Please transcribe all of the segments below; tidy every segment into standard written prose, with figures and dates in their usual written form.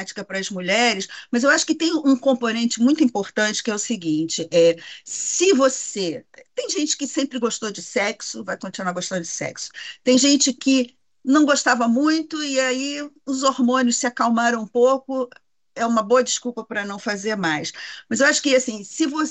problemática para as mulheres, mas eu acho que tem um componente muito importante que é o seguinte: se você. Tem gente que sempre gostou de sexo, vai continuar gostando de sexo. Tem gente que não gostava muito, e aí os hormônios se acalmaram um pouco. É uma boa desculpa para não fazer mais. Mas eu acho que, assim,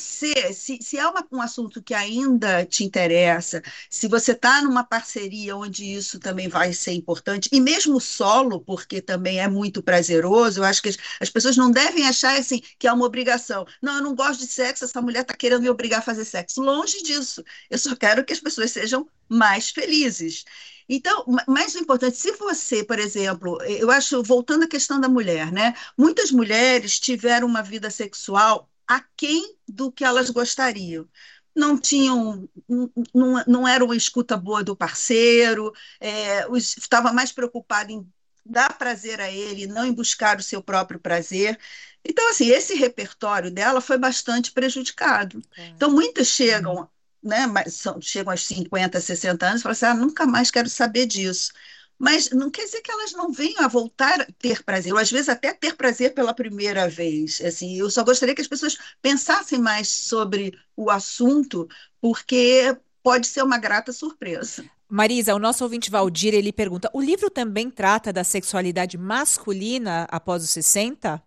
se é um assunto que ainda te interessa, se você está numa parceria onde isso também vai ser importante, e mesmo solo, porque também é muito prazeroso, eu acho que as pessoas não devem achar assim, que é uma obrigação. Não, eu não gosto de sexo, essa mulher está querendo me obrigar a fazer sexo. Longe disso. Eu só quero que as pessoas sejam mais felizes. Então, mais o importante, se você, por exemplo, eu acho, voltando à questão da mulher, né? Muitas mulheres tiveram uma vida sexual aquém do que elas gostariam. Não tinham, não era uma escuta boa do parceiro, estava mais preocupada em dar prazer a ele, não em buscar o seu próprio prazer. Então, assim, esse repertório dela foi bastante prejudicado. Claro. Então, muitas chegam, né, chegam aos 50, 60 anos e falam assim, nunca mais quero saber disso. Mas não quer dizer que elas não venham a voltar a ter prazer, ou às vezes até ter prazer pela primeira vez. Assim, eu só gostaria que as pessoas pensassem mais sobre o assunto, porque pode ser uma grata surpresa. Marisa, o nosso ouvinte Valdir, ele pergunta: o livro também trata da sexualidade masculina após os 60?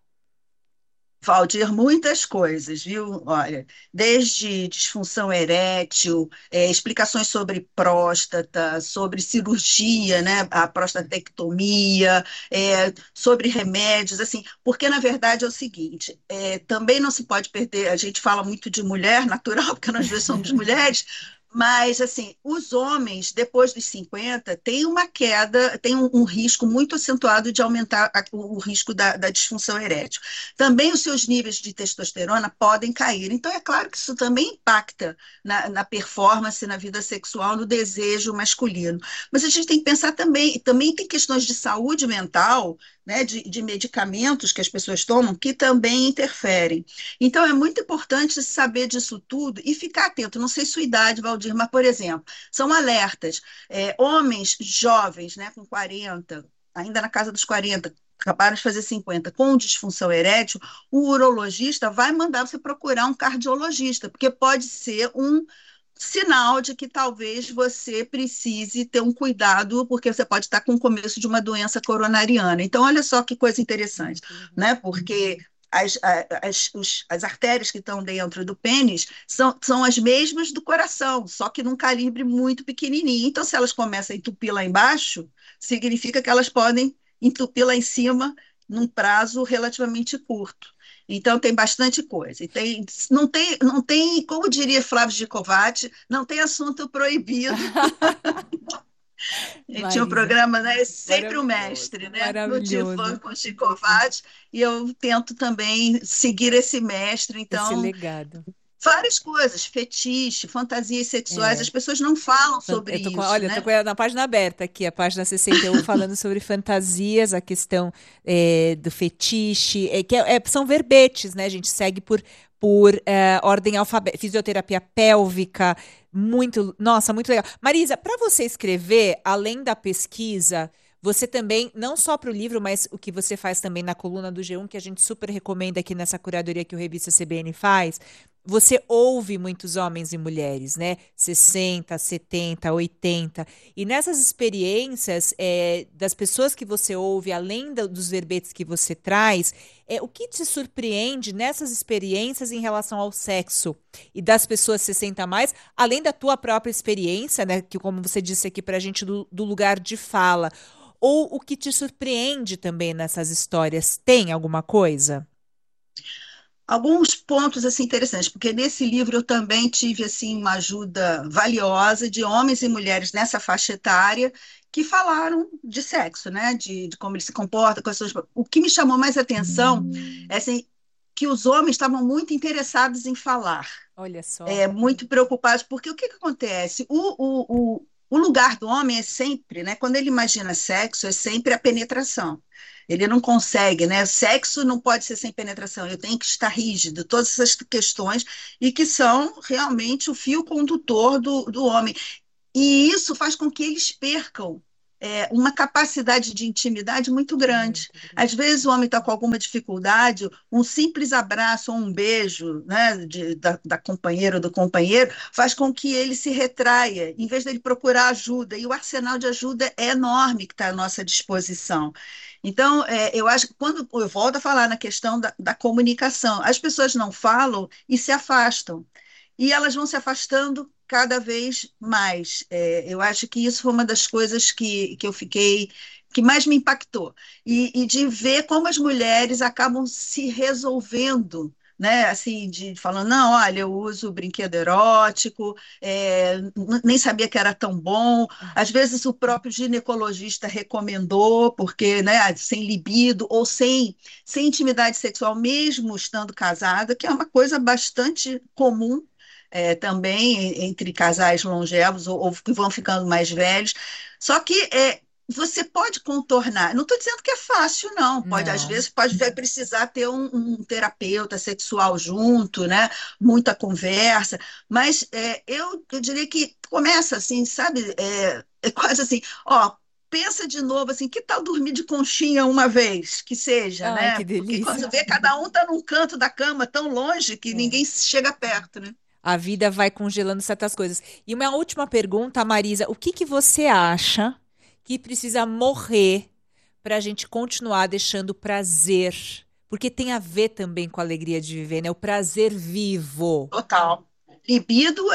Valdir, muitas coisas, viu? Olha, desde disfunção erétil, explicações sobre próstata, sobre cirurgia, né? A prostatectomia, sobre remédios, assim, porque na verdade é o seguinte: também não se pode perder, a gente fala muito de mulher natural, porque nós duas somos mulheres, mas, assim, os homens, depois dos 50, têm uma queda, têm um risco muito acentuado de aumentar o risco da disfunção erétil. Também os seus níveis de testosterona podem cair. Então, é claro que isso também impacta na performance, na vida sexual, no desejo masculino. Mas a gente tem que pensar também tem questões de saúde mental, né, de medicamentos que as pessoas tomam, que também interferem. Então, é muito importante saber disso tudo e ficar atento. Não sei sua idade, Valdir, mas, por exemplo, são alertas. Homens jovens, né, com 40, ainda na casa dos 40, acabaram de fazer 50, com disfunção erétil, o urologista vai mandar você procurar um cardiologista, porque pode ser um sinal de que talvez você precise ter um cuidado, porque você pode estar com o começo de uma doença coronariana. Então, olha só que coisa interessante, Que legal. né? Porque as artérias que estão dentro do pênis são as mesmas do coração, só que num calibre muito pequenininho. Então, se elas começam a entupir lá embaixo, significa que elas podem entupir lá em cima num prazo relativamente curto. Então, tem bastante coisa. Não tem, como diria Flávio Gicovati, não tem assunto proibido. Ele tinha um Marisa, programa, né? É sempre o maravilhoso, mestre, né? No Divã maravilhoso com Gicovati, e eu tento também seguir esse mestre. esse Então, legado. várias coisas, fetiche, fantasias sexuais, É. as pessoas não falam sobre Eu tô com, isso, olha, eu tô né? com ela na página aberta aqui, a página 61, falando sobre fantasias, a questão do fetiche, são verbetes, né? A gente segue por ordem alfabética, fisioterapia pélvica, muito, nossa, muito legal. Marisa, para você escrever, além da pesquisa, você também, não só para o livro, mas o que você faz também na coluna do G1, que a gente super recomenda aqui nessa curadoria que o Revista CBN faz, você ouve muitos homens e mulheres, né? 60, 70, 80. E nessas experiências das pessoas que você ouve, além dos verbetes que você traz, o que te surpreende nessas experiências em relação ao sexo e das pessoas 60 a mais, além da tua própria experiência, né? Que como você disse aqui pra gente do lugar de fala. Ou o que te surpreende também nessas histórias? Tem alguma coisa? Alguns pontos assim interessantes, porque nesse livro eu também tive assim uma ajuda valiosa de homens e mulheres nessa faixa etária que falaram de sexo, né, de como ele se comporta, quais são o que me chamou mais atenção é assim, que os homens estavam muito interessados em falar, Olha só. muito preocupados, porque o que que acontece? O lugar do homem é sempre, né? Quando ele imagina sexo, é sempre a penetração. Ele não consegue, né? Sexo não pode ser sem penetração, eu tenho que estar rígido, todas essas questões, e que são realmente o fio condutor do homem. E isso faz com que eles percam. uma capacidade de intimidade muito grande. Muito grande. Às vezes o homem está com alguma dificuldade, um simples abraço ou um beijo, né, da companheira ou do companheiro faz com que ele se retraia, em vez dele procurar ajuda. E o arsenal de ajuda é enorme que está à nossa disposição. Então, eu acho que quando eu volto a falar na questão da comunicação, as pessoas não falam e se afastam. E elas vão se afastando cada vez mais. Eu acho que isso foi uma das coisas que eu fiquei, que mais me impactou. E de ver como as mulheres acabam se resolvendo, né? Assim, falando, não, olha, eu uso brinquedo erótico, nem sabia que era tão bom. Às vezes o próprio ginecologista recomendou, porque, né, sem libido ou sem intimidade sexual, mesmo estando casada, que é uma coisa bastante comum também entre casais longevos ou que vão ficando mais velhos. Só que você pode contornar. Não estou dizendo que é fácil, não. Às Não. vezes vai precisar ter um terapeuta sexual junto, né? Muita conversa. Mas eu diria que começa assim, sabe? É quase assim, ó. Pensa de novo assim, que tal dormir de conchinha uma vez, que seja, Ai, que né? Porque quando delícia. você vê, cada um está num canto da cama tão longe que É. ninguém chega perto, né? A vida vai congelando certas coisas. E uma última pergunta, Marisa, o que que você acha que precisa morrer para a gente continuar deixando prazer? Porque tem a ver também com a alegria de viver, né? O prazer vivo. Total. Libido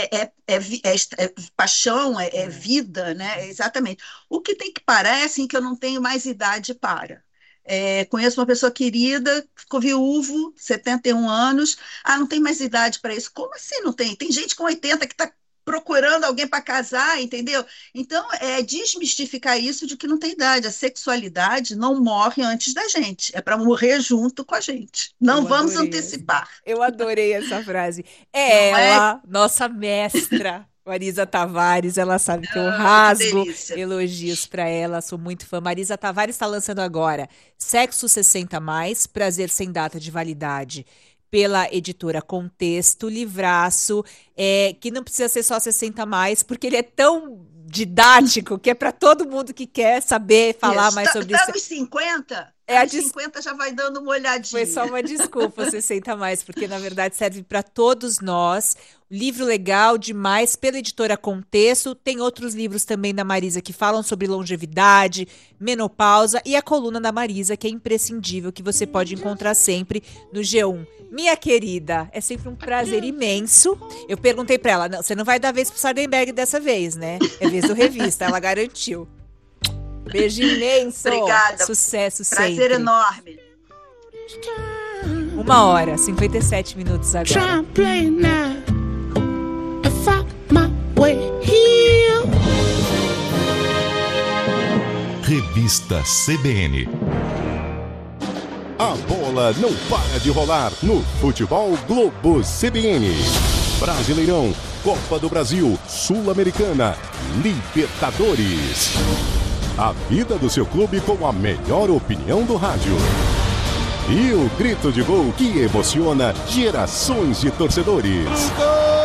é paixão, é É. vida, né? Exatamente. O que tem que parar é assim que eu não tenho mais idade para. Conheço uma pessoa querida, ficou viúvo, 71 anos. Ah, não tem mais idade para isso. Como assim não tem? Tem gente com 80 que está procurando alguém para casar, entendeu? Então, desmistificar isso de que não tem idade. A sexualidade não morre antes da gente, é para morrer junto com a gente. Não Eu vamos adorei essa. antecipar, Eu adorei essa frase. É não é? ela, nossa mestra, Marisa Tavares. Ela sabe que eu Ai, que rasgo delícia. elogios pra ela. Sou muito fã. Marisa Tavares está lançando agora Sexo 60 Mais, Prazer Sem Data de Validade. Pela editora Contexto, livraço, que não precisa ser só 60 mais, porque ele é tão didático que é para todo mundo que quer saber falar Isso. mais sobre Tá isso. nos 50? É Tá a nos 50 já vai dando uma Foi só olhadinha. uma desculpa, 60 mais, porque na verdade serve para todos nós. Livro legal demais pela editora Contexto. Tem outros livros também da Marisa que falam sobre longevidade, menopausa e a coluna da Marisa, que é imprescindível, que você pode encontrar sempre no G1. Minha querida, é sempre um prazer imenso. Eu perguntei para ela, não, você não vai dar vez pro Sardenberg dessa vez, né? É vez do Revista, ela garantiu. Beijo imenso. Obrigada. Sucesso Prazer sempre. enorme. 1h, 57 minutos agora. Try and play now. I found my way here. Revista CBN. A bola não para de rolar no Futebol Globo CBN. Brasileirão, Copa do Brasil, Sul-Americana, Libertadores. A vida do seu clube com a melhor opinião do rádio. E o grito de gol que emociona gerações de torcedores.